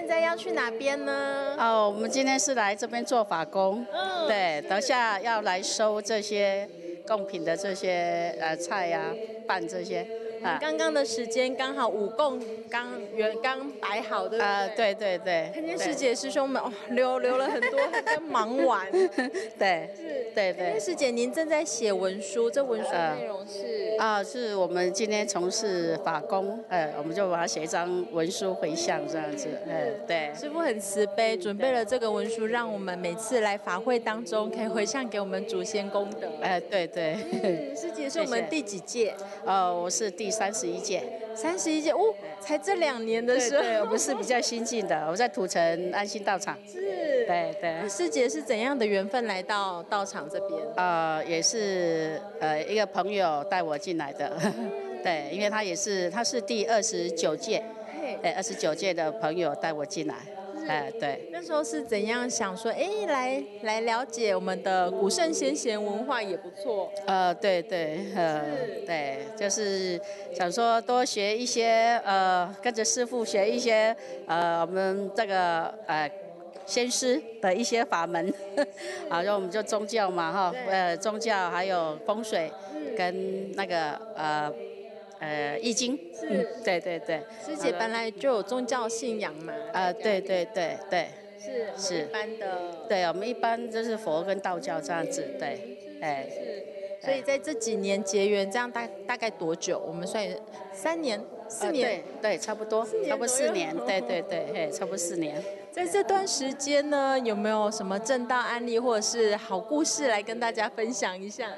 现在要去哪边呢？ 哦，我们今天是来这边做法工，对，等下要来收这些贡品的这些菜呀、饭这些啊。 刚刚的时间刚好5供刚摆好，对不对？ 对对对。 看见师姐师兄们留了很多，还在忙完。 对，对对。 师姐，您正在写文书，这文书内容是？ 是我们今天从事法工，我们就把它写一张文书回向这样子，对。 师父很慈悲，准备了这个文书，让我们每次来法会当中可以回向给我们祖先功德。 对对。 师姐是我们第几届？ 我是第31届。 31届哦，才这2年的时候。 对，我们是比较新进的，我在土城安心道场。 是。 对对。 那师姐是怎样的缘分来到道场这边？ 也是一个朋友带我进来的，对，因为他是第29届，29届的朋友带我进来，对。 那时候是怎样想说，来了解我们的古圣先贤文化也不错。 对对，对，就是想说多学一些，跟着师父学一些，我们这个先师的一些法门，然后我们就宗教嘛哈，宗教还有风水，跟那个易经，对对对。 师姐本来就有宗教信仰嘛？ 对对对对。 是一般的。 对，我们一般就是佛跟道教这样子，对， 所以在这几年结缘，这样大概多久？我们算3年、4年？ 对，差不多4年，对对对，差不多4年。 在这段时间呢，有没有什么正道案例或者是好故事来跟大家分享一下？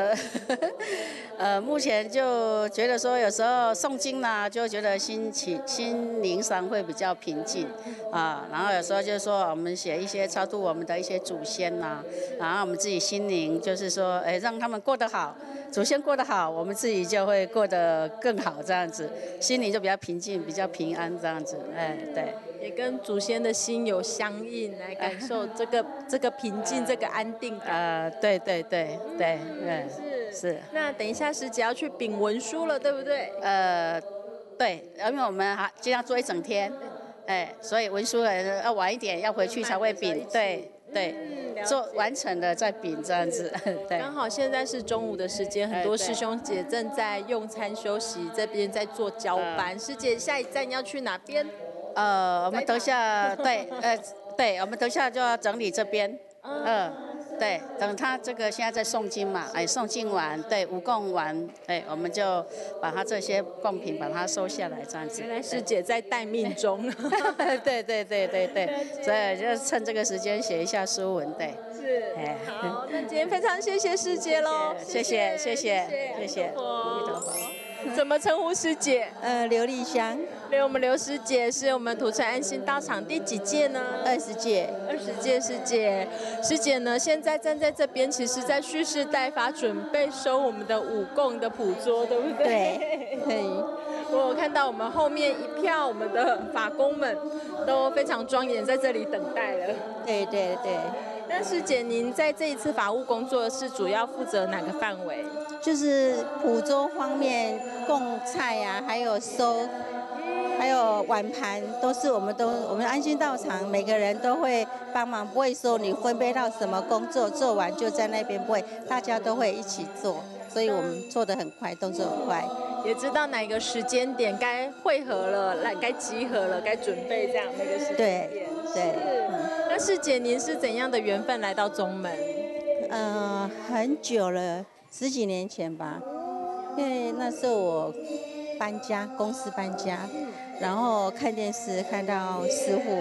目前就觉得说，有时候诵经啦，就觉得心灵上会比较平静啊。然后有时候就是说，我们写一些超度我们的一些祖先呐，然后我们自己心灵就是说，让他们过得好，祖先过得好，我们自己就会过得更好，这样子，心灵就比较平静，比较平安这样子，对。 也跟祖先的心有相应，来感受这个平静，这个安定感。 对对对对，是。 那等一下师姐要去禀文书了，对不对？ 对，因为我们今天要做一整天，所以文书要晚一点，要回去才会禀，对对。做完成了再禀这样子，对。 刚好现在是中午的时间，很多师兄姐正在用餐休息，这边在做交班。师姐下一站要去哪边？ 我们等下对，我们等下就要整理这边，对，等他这个现在在诵经嘛，诵经完，对，5供完，我们就把他这些贡品把它收下来，这样子。 原来师姐在待命中。 对对对对对，所以就趁这个时间写一下书文，对。 是。好，那今天非常谢谢师姐喽， 谢谢谢谢谢谢。 怎么称呼师姐？ 刘丽香。 我们刘师姐是我们土城安心道场第几届呢 ？20届。 20届师姐。师姐呢，现在站在这边，其实在蓄势待发，准备收我们的5供的普桌，对不对？ 对，可以。 我有看到我们后面一票我们的法工们都非常庄严，在这里等待了。 对对对。 那师姐，您在这一次法务工作是主要负责哪个范围？ 就是普桌方面供菜啊，还有收，还有碗盘，我们安心道场每个人都会帮忙，不会说你分配到什么工作，做完就在那边，不会，大家都会一起做，所以我们做得很快，动作很快。 也知道哪个时间点该汇合了，该集合了，该准备这样那个时间点。 对。 那师姐，您是怎样的缘分来到中门？ 很久了，10几年前吧。因为那时候我搬家，公司搬家，然后看电视看到师父